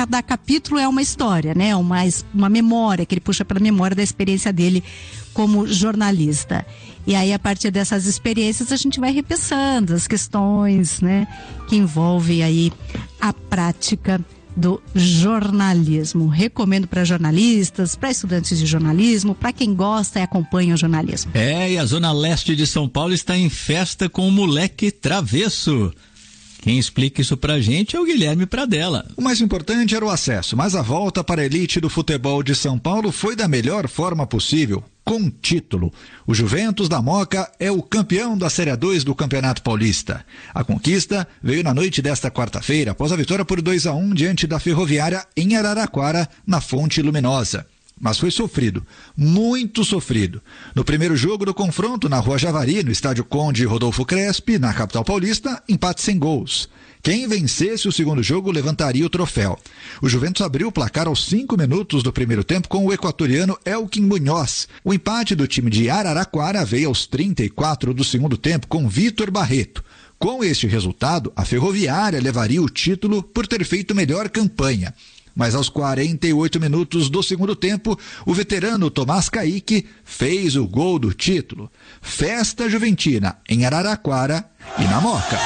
cada capítulo é uma história, né? Uma memória, que ele puxa pela memória da experiência dele como jornalista. E aí, a partir dessas experiências, a gente vai repensando as questões, né, que envolvem aí a prática do jornalismo. Recomendo para jornalistas, para estudantes de jornalismo, para quem gosta e acompanha o jornalismo. E a Zona Leste de São Paulo está em festa com o Moleque Travesso. Quem explica isso pra gente é o Guilherme Pradella. O mais importante era o acesso, mas a volta para a elite do futebol de São Paulo foi da melhor forma possível, com título. O Juventus da Moca é o campeão da Série 2 do Campeonato Paulista. A conquista veio na noite desta quarta-feira, após a vitória por 2-1 diante da Ferroviária em Araraquara, na Fonte Luminosa. Mas foi sofrido, muito sofrido. No primeiro jogo do confronto, na Rua Javari, no estádio Conde Rodolfo Crespi, na capital paulista, empate sem gols. Quem vencesse o segundo jogo levantaria o troféu. O Juventus abriu o placar aos 5 minutos do primeiro tempo com o equatoriano Elkin Munhoz. O empate do time de Araraquara veio aos 34 do segundo tempo com Vitor Barreto. Com este resultado, a Ferroviária levaria o título por ter feito melhor campanha. Mas aos 48 minutos do segundo tempo, o veterano Tomás Caíque fez o gol do título. Festa juventina em Araraquara e na Moca.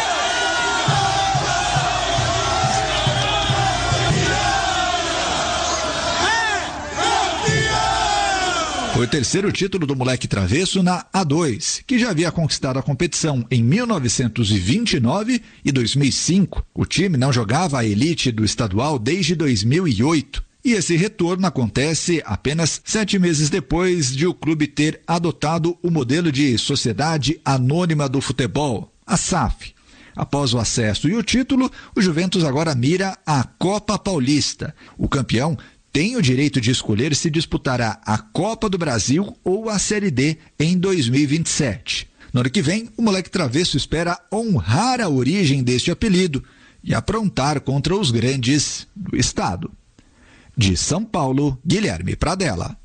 Foi o terceiro título do Moleque Travesso na A2, que já havia conquistado a competição em 1929 e 2005. O time não jogava a elite do estadual desde 2008. E esse retorno acontece apenas 7 meses depois de o clube ter adotado o modelo de Sociedade Anônima do Futebol, a SAF. Após o acesso e o título, o Juventus agora mira a Copa Paulista. O campeão tem o direito de escolher se disputará a Copa do Brasil ou a Série D em 2027. No ano que vem, o Moleque Travesso espera honrar a origem deste apelido e aprontar contra os grandes do estado. De São Paulo, Guilherme Pradella.